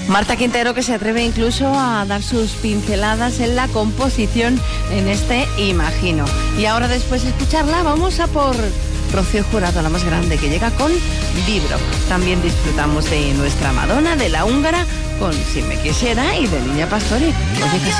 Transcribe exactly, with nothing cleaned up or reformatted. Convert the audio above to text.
Marta Quintero, que se atreve incluso a dar sus pinceladas en la composición en este Imagino. Y ahora, después de escucharla, vamos a por Rocío Jurado, la más grande, que llega con Vibro. También disfrutamos de nuestra Madonna, de la húngara, con Si me quisiera, y de Niña Pastori. Oye,